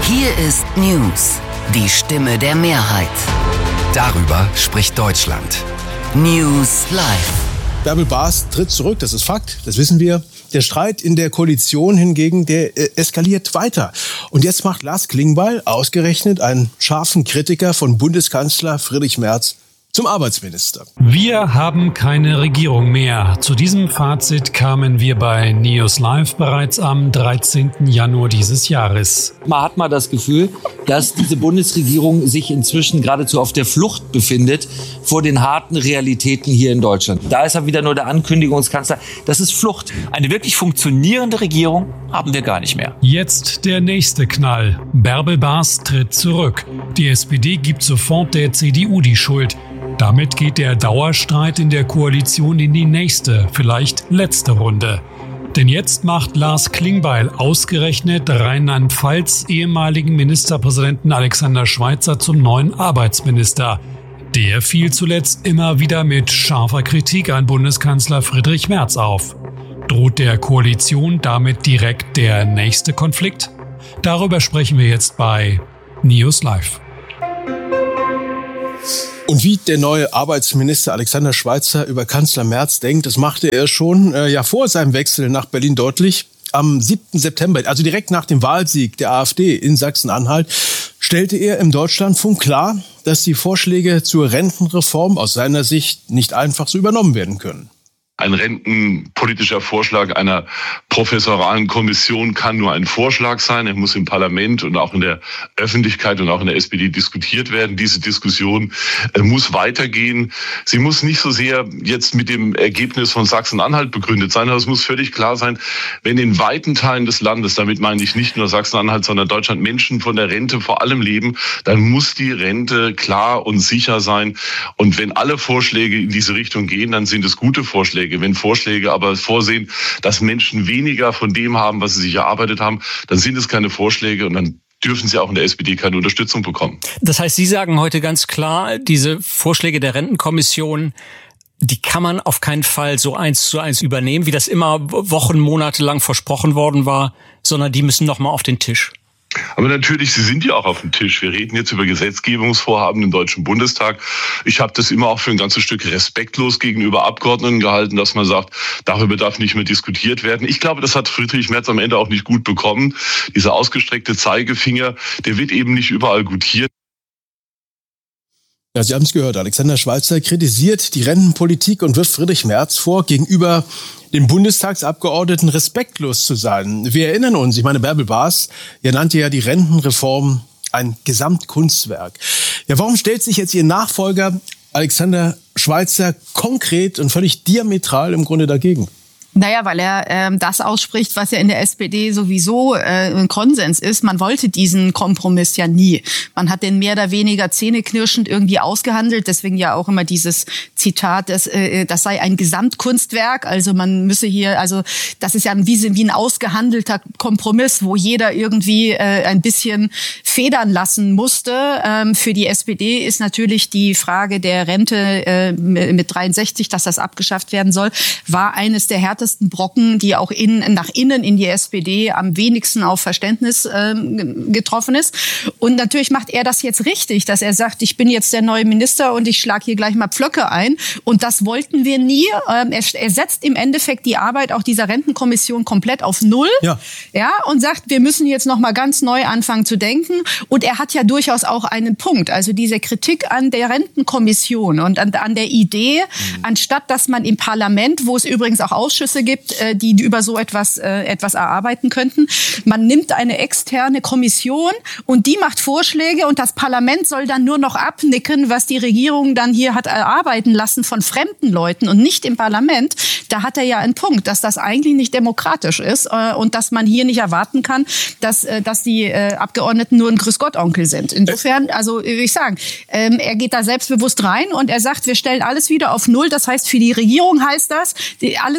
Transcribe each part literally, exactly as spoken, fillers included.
Hier ist News, die Stimme der Mehrheit. Darüber spricht Deutschland. News Live. Bärbel Baas tritt zurück, das ist Fakt, das wissen wir. Der Streit in der Koalition hingegen, der äh, eskaliert weiter. Und jetzt macht Lars Klingbeil, ausgerechnet einen scharfen Kritiker von Bundeskanzler Friedrich Merz, zum Arbeitsminister. Wir haben keine Regierung mehr. Zu diesem Fazit kamen wir bei News Live bereits am dreizehnten Januar dieses Jahres. Man hat mal das Gefühl, dass diese Bundesregierung sich inzwischen geradezu auf der Flucht befindet vor den harten Realitäten hier in Deutschland. Da ist er wieder nur der Ankündigungskanzler. Das ist Flucht. Eine wirklich funktionierende Regierung haben wir gar nicht mehr. Jetzt der nächste Knall. Bärbel Baas tritt zurück. Die S P D gibt sofort der C D U die Schuld. Damit geht der Dauerstreit in der Koalition in die nächste, vielleicht letzte Runde. Denn jetzt macht Lars Klingbeil ausgerechnet Rheinland-Pfalz ehemaligen Ministerpräsidenten Alexander Schweitzer zum neuen Arbeitsminister. Der fiel zuletzt immer wieder mit scharfer Kritik an Bundeskanzler Friedrich Merz auf. Droht der Koalition damit direkt der nächste Konflikt? Darüber sprechen wir jetzt bei News Live. Und wie der neue Arbeitsminister Alexander Schweitzer über Kanzler Merz denkt, das machte er schon äh, ja vor seinem Wechsel nach Berlin deutlich. Am siebten September, also direkt nach dem Wahlsieg der AfD in Sachsen-Anhalt, stellte er im Deutschlandfunk klar, dass die Vorschläge zur Rentenreform aus seiner Sicht nicht einfach so übernommen werden können. Ein rentenpolitischer Vorschlag einer professoralen Kommission kann nur ein Vorschlag sein. Er muss im Parlament und auch in der Öffentlichkeit und auch in der S P D diskutiert werden. Diese Diskussion äh, muss weitergehen. Sie muss nicht so sehr jetzt mit dem Ergebnis von Sachsen-Anhalt begründet sein, aber es muss völlig klar sein, wenn in weiten Teilen des Landes, damit meine ich nicht nur Sachsen-Anhalt, sondern Deutschland, Menschen von der Rente vor allem leben, dann muss die Rente klar und sicher sein. Und wenn alle Vorschläge in diese Richtung gehen, dann sind es gute Vorschläge. Wenn Vorschläge aber vorsehen, dass Menschen weniger von dem haben, was sie sich erarbeitet haben, dann sind es keine Vorschläge und dann dürfen sie auch in der S P D keine Unterstützung bekommen. Das heißt, Sie sagen heute ganz klar, diese Vorschläge der Rentenkommission, die kann man auf keinen Fall so eins zu eins übernehmen, wie das immer Wochen, Monate lang versprochen worden war, sondern die müssen nochmal auf den Tisch. Aber natürlich, sie sind ja auch auf dem Tisch. Wir reden jetzt über Gesetzgebungsvorhaben im Deutschen Bundestag. Ich habe das immer auch für ein ganzes Stück respektlos gegenüber Abgeordneten gehalten, dass man sagt, darüber darf nicht mehr diskutiert werden. Ich glaube, das hat Friedrich Merz am Ende auch nicht gut bekommen. Dieser ausgestreckte Zeigefinger, der wird eben nicht überall gutiert. Ja, Sie haben es gehört, Alexander Schweitzer kritisiert die Rentenpolitik und wirft Friedrich Merz vor, gegenüber den Bundestagsabgeordneten respektlos zu sein. Wir erinnern uns, ich meine, Bärbel Baas, er nannte ja die Rentenreform ein Gesamtkunstwerk. Ja, warum stellt sich jetzt Ihr Nachfolger Alexander Schweitzer konkret und völlig diametral im Grunde dagegen? Naja, weil er ähm, das ausspricht, was ja in der S P D sowieso äh, ein Konsens ist. Man wollte diesen Kompromiss ja nie. Man hat den mehr oder weniger zähneknirschend irgendwie ausgehandelt. Deswegen ja auch immer dieses Zitat, das, äh, das sei ein Gesamtkunstwerk. Also man müsse hier, also das ist ja wie, wie ein ausgehandelter Kompromiss, wo jeder irgendwie äh, ein bisschen federn lassen musste. Ähm, für die S P D ist natürlich die Frage der Rente äh, mit dreiundsechzig, dass das abgeschafft werden soll, war eines der härtesten Brocken, die auch in, nach innen in die S P D am wenigsten auf Verständnis ähm, getroffen ist. Und natürlich macht er das jetzt richtig, dass er sagt, ich bin jetzt der neue Minister und ich schlage hier gleich mal Pflöcke ein. Und das wollten wir nie. Ähm, er, er setzt im Endeffekt die Arbeit auch dieser Rentenkommission komplett auf Null. Ja. Ja, und sagt, wir müssen jetzt noch mal ganz neu anfangen zu denken. Und er hat ja durchaus auch einen Punkt. Also diese Kritik an der Rentenkommission und an, an der Idee, mhm. anstatt dass man im Parlament, wo es übrigens auch Ausschüsse gibt, die über so etwas, äh, etwas erarbeiten könnten. Man nimmt eine externe Kommission und die macht Vorschläge und das Parlament soll dann nur noch abnicken, was die Regierung dann hier hat erarbeiten lassen von fremden Leuten und nicht im Parlament. Da hat er ja einen Punkt, dass das eigentlich nicht demokratisch ist äh, und dass man hier nicht erwarten kann, dass, äh, dass die äh, Abgeordneten nur ein Grüß-Gott-Onkel sind. Insofern, also will ich sagen, ähm, er geht da selbstbewusst rein und er sagt, wir stellen alles wieder auf Null. Das heißt, für die Regierung heißt das, die, alles, was man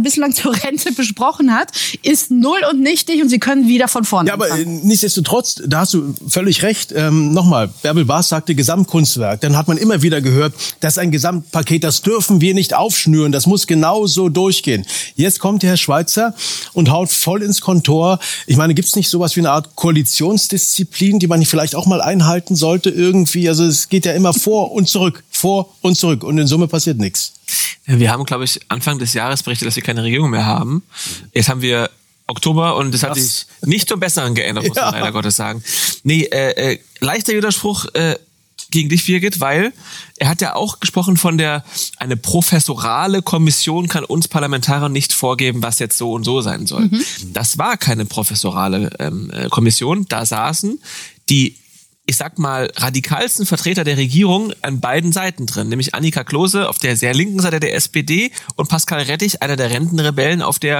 bislang zur Rente besprochen hat, ist null und nichtig und sie können wieder von vorne Ja, aber äh, anfangen. nichtsdestotrotz, da hast du völlig recht. Ähm, nochmal, Bärbel Baas sagte Gesamtkunstwerk. Dann hat man immer wieder gehört, das ist ein Gesamtpaket, das dürfen wir nicht aufschnüren, das muss genau so durchgehen. Jetzt kommt der Herr Schweizer und haut voll ins Kontor. Ich meine, gibt's nicht sowas wie eine Art Koalitionsdisziplin, die man vielleicht auch mal einhalten sollte irgendwie? Also es geht ja immer vor und zurück, vor und zurück und in Summe passiert nichts. Wir haben, glaube ich, Anfang des Jahres berichtet, dass wir keine Regierung mehr haben. Jetzt haben wir Oktober und das hat sich nicht zum Besseren geändert, muss man ja. leider Gottes sagen. Nee, äh, äh, leichter Widerspruch äh, gegen dich, Birgit, weil er hat ja auch gesprochen von der, eine professorale Kommission kann uns Parlamentarier nicht vorgeben, was jetzt so und so sein soll. Mhm. Das war keine professorale ähm, Kommission. Da saßen die, ich sag mal, radikalsten Vertreter der Regierung an beiden Seiten drin, nämlich Annika Klose auf der sehr linken Seite der S P D und Pascal Rettich, einer der Rentenrebellen, auf der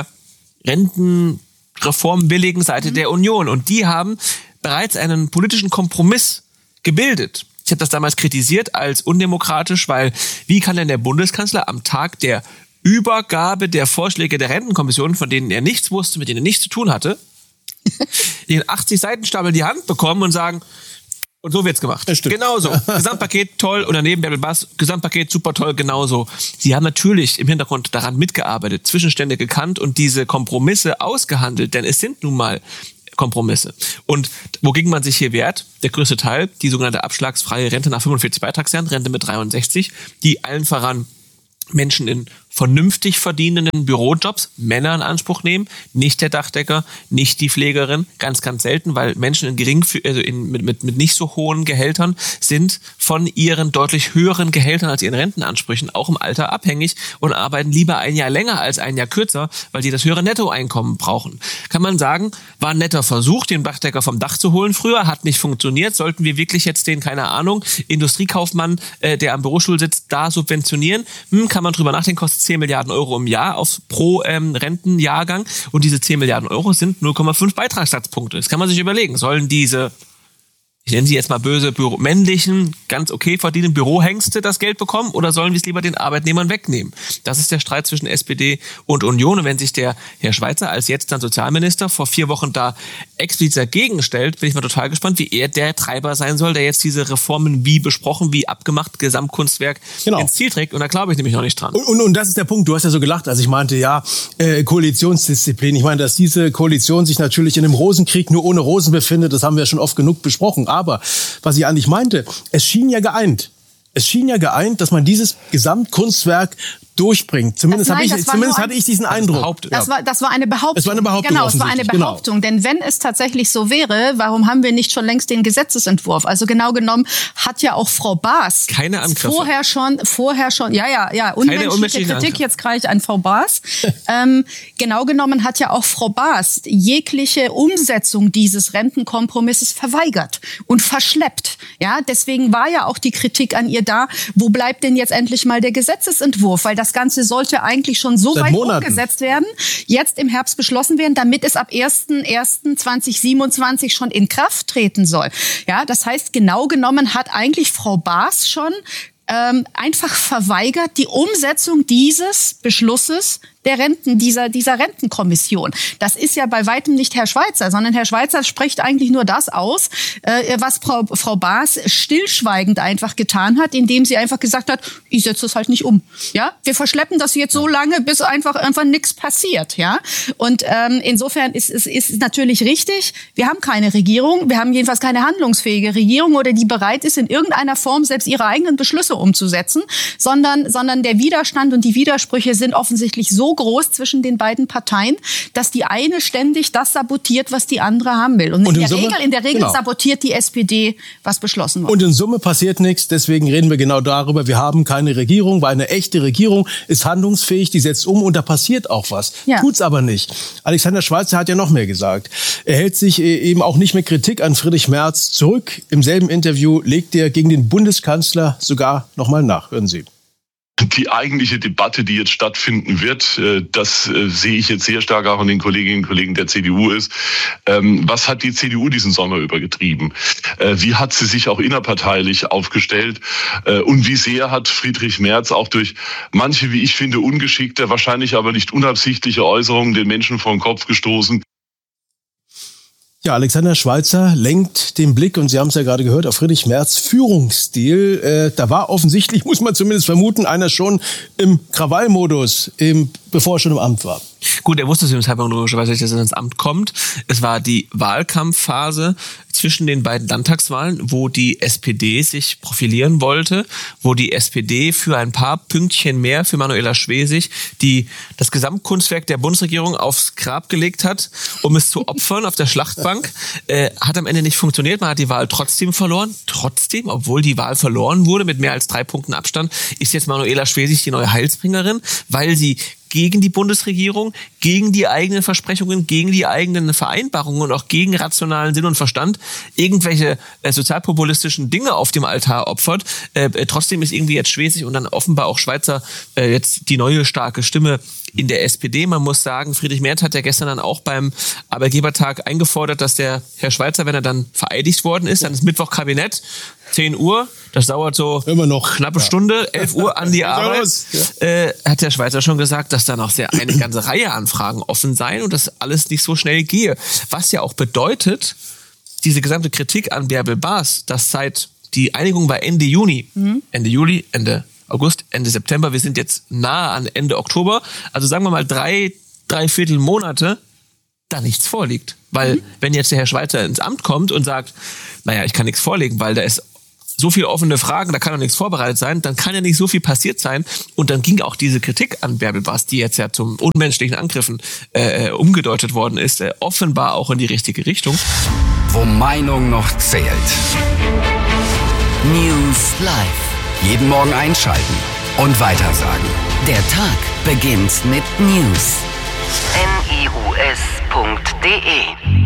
rentenreformwilligen Seite mhm. der Union. Und die haben bereits einen politischen Kompromiss gebildet. Ich habe das damals kritisiert als undemokratisch, weil wie kann denn der Bundeskanzler am Tag der Übergabe der Vorschläge der Rentenkommission, von denen er nichts wusste, mit denen er nichts zu tun hatte, den achtzig-Seiten-Stapel in die Hand bekommen und sagen, und so wird's gemacht. Genauso. Gesamtpaket toll und daneben Bärbel Baas, Gesamtpaket super toll, genauso. Sie haben natürlich im Hintergrund daran mitgearbeitet, Zwischenstände gekannt und diese Kompromisse ausgehandelt, denn es sind nun mal Kompromisse. Und wogegen man sich hier wehrt, der größte Teil, die sogenannte abschlagsfreie Rente nach fünfundvierzig Beitragsjahren, Rente mit dreiundsechzig, die allen voran Menschen in vernünftig verdienenden Bürojobs, Männer in Anspruch nehmen, nicht der Dachdecker, nicht die Pflegerin, ganz, ganz selten, weil Menschen in gering, also in, mit, mit, mit nicht so hohen Gehältern sind von ihren deutlich höheren Gehältern als ihren Rentenansprüchen auch im Alter abhängig und arbeiten lieber ein Jahr länger als ein Jahr kürzer, weil die das höhere Nettoeinkommen brauchen. Kann man sagen, war ein netter Versuch, den Dachdecker vom Dach zu holen früher, hat nicht funktioniert, sollten wir wirklich jetzt den, keine Ahnung, Industriekaufmann, äh, der am Bürostuhl sitzt, da subventionieren? Hm, kann man drüber nachdenken, kostet zehn Milliarden Euro im Jahr auf pro ähm, Rentenjahrgang und diese zehn Milliarden Euro sind null Komma fünf Beitragssatzpunkte. Das kann man sich überlegen. Sollen diese, ich nenne sie jetzt mal böse, Büro, männlichen, ganz okay verdienenden Bürohengste das Geld bekommen oder sollen wir es lieber den Arbeitnehmern wegnehmen? Das ist der Streit zwischen S P D und Union. Und wenn sich der Herr Schweizer als jetzt dann Sozialminister vor vier Wochen da explizit dagegen stellt, bin ich mal total gespannt, wie er der Treiber sein soll, der jetzt diese Reformen wie besprochen, wie abgemacht, Gesamtkunstwerk genau. ins Ziel trägt. Und da glaube ich nämlich noch nicht dran. Und, und, und das ist der Punkt. Du hast ja so gelacht, als ich meinte, ja, äh, Koalitionsdisziplin. Ich meine, dass diese Koalition sich natürlich in einem Rosenkrieg nur ohne Rosen befindet, das haben wir schon oft genug besprochen. Aber was ich eigentlich meinte, es schien ja geeint. Es schien ja geeint, dass man dieses Gesamtkunstwerk durchbringt. Zumindest, das, nein, ich, zumindest hatte ich diesen Eindruck. Das, ja. war, das war eine Behauptung. Es war eine Behauptung. Genau, es war eine Behauptung. Genau. Denn wenn es tatsächlich so wäre, warum haben wir nicht schon längst den Gesetzesentwurf? Also genau genommen hat ja auch Frau Baas keine Angriffe. vorher schon, vorher schon, ja, ja, ja, unmenschliche Kritik, Angriffe. Jetzt greife ich an Frau Baas. ähm, genau genommen hat ja auch Frau Baas jegliche Umsetzung dieses Rentenkompromisses verweigert und verschleppt. Ja, deswegen war ja auch die Kritik an ihr da, wo bleibt denn jetzt endlich mal der Gesetzesentwurf? Weil das Ganze sollte eigentlich schon so Seit weit Monaten. umgesetzt werden, jetzt im Herbst beschlossen werden, damit es ab erster erster zweitausendsiebenundzwanzig schon in Kraft treten soll. Ja, das heißt, genau genommen hat eigentlich Frau Baas schon ähm, einfach verweigert die Umsetzung dieses Beschlusses der Renten, dieser, dieser Rentenkommission. Das ist ja bei weitem nicht Herr Schweizer, sondern Herr Schweizer spricht eigentlich nur das aus, äh, was Frau, Frau Baas stillschweigend einfach getan hat, indem sie einfach gesagt hat, ich setze das halt nicht um. Ja, wir verschleppen das jetzt so lange, bis einfach einfach nichts passiert. Ja, und ähm, insofern ist es ist, ist natürlich richtig. Wir haben keine Regierung, wir haben jedenfalls keine handlungsfähige Regierung oder die bereit ist, in irgendeiner Form selbst ihre eigenen Beschlüsse umzusetzen, sondern sondern der Widerstand und die Widersprüche sind offensichtlich so groß zwischen den beiden Parteien, dass die eine ständig das sabotiert, was die andere haben will. Und, und in, in, der Summe, Regel, in der Regel genau. sabotiert die S P D, was beschlossen wurde. Und in Summe passiert nichts. Deswegen reden wir genau darüber. Wir haben keine Regierung, weil eine echte Regierung ist handlungsfähig, die setzt um und da passiert auch was. Ja. Tut's aber nicht. Alexander Schweizer hat ja noch mehr gesagt. Er hält sich eben auch nicht mit Kritik an Friedrich Merz zurück. Im selben Interview legt er gegen den Bundeskanzler sogar noch mal nach. Hören Sie. Die eigentliche Debatte, die jetzt stattfinden wird, das sehe ich jetzt sehr stark auch an den Kolleginnen und Kollegen der C D U ist, was hat die C D U diesen Sommer über getrieben? Wie hat sie sich auch innerparteilich aufgestellt? Und wie sehr hat Friedrich Merz auch durch manche, wie ich finde, ungeschickte, wahrscheinlich aber nicht unabsichtliche Äußerungen den Menschen vor den Kopf gestoßen? Ja, Alexander Schweitzer lenkt den Blick, und Sie haben es ja gerade gehört, auf Friedrich Merz' Führungsstil. Äh, da war offensichtlich, muss man zumindest vermuten, einer schon im Krawallmodus, im, bevor er schon im Amt war. Gut, er wusste zu dem Zeitpunkt logischerweise nicht, dass er ins Amt kommt. Es war die Wahlkampfphase zwischen den beiden Landtagswahlen, wo die S P D sich profilieren wollte, wo die S P D für ein paar Pünktchen mehr für Manuela Schwesig, die das Gesamtkunstwerk der Bundesregierung aufs Grab gelegt hat, um es zu opfern auf der Schlachtbank, äh, hat am Ende nicht funktioniert. Man hat die Wahl trotzdem verloren. Trotzdem, obwohl die Wahl verloren wurde mit mehr als drei Punkten Abstand, ist jetzt Manuela Schwesig die neue Heilsbringerin, weil sie gegen die Bundesregierung, gegen die eigenen Versprechungen, gegen die eigenen Vereinbarungen und auch gegen rationalen Sinn und Verstand irgendwelche äh, sozialpopulistischen Dinge auf dem Altar opfert. Äh, trotzdem ist irgendwie jetzt Schwesig und dann offenbar auch Schweitzer äh, jetzt die neue starke Stimme in der S P D. Man muss sagen, Friedrich Merz hat ja gestern dann auch beim Arbeitgebertag eingefordert, dass der Herr Schweitzer, wenn er dann vereidigt worden ist, dann ist Mittwoch Kabinett, zehn Uhr, das dauert so immer noch knappe ja. Stunde, elf Uhr an die Arbeit, ja. äh, hat der Schweitzer schon gesagt, dass da noch sehr eine ganze Reihe an Fragen offen seien und dass alles nicht so schnell gehe. Was ja auch bedeutet, diese gesamte Kritik an Bärbel Baas, dass seit die Einigung war Ende Juni, mhm. Ende Juli, Ende August, Ende September, wir sind jetzt nahe an Ende Oktober, also sagen wir mal drei, dreiviertel Monate, da nichts vorliegt. Weil mhm. wenn jetzt der Herr Schweitzer ins Amt kommt und sagt, naja, ich kann nichts vorlegen, weil da ist so viele offene Fragen, da kann doch nichts vorbereitet sein, dann kann ja nicht so viel passiert sein. Und dann ging auch diese Kritik an Bärbel Baas, die jetzt ja zum unmenschlichen Angriffen äh, umgedeutet worden ist, äh, offenbar auch in die richtige Richtung. Wo Meinung noch zählt. News Live. Jeden Morgen einschalten und weitersagen. Der Tag beginnt mit News. N I U S punkt D E